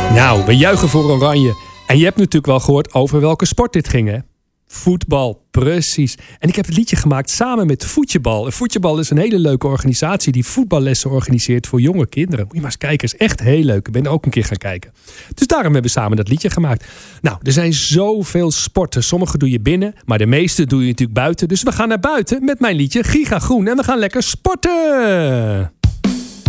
Nou, we juichen voor Oranje. En je hebt natuurlijk wel gehoord over welke sport dit ging, hè? Voetbal, precies. En ik heb het liedje gemaakt samen met Voetjebal. Voetjebal is een hele leuke organisatie die voetballessen organiseert voor jonge kinderen. Moet je maar eens kijken, is echt heel leuk. Ik ben er ook een keer gaan kijken. Dus daarom hebben we samen dat liedje gemaakt. Nou, er zijn zoveel sporten. Sommige doe je binnen, maar de meeste doe je natuurlijk buiten. Dus we gaan naar buiten met mijn liedje Giga Groen. En we gaan lekker sporten!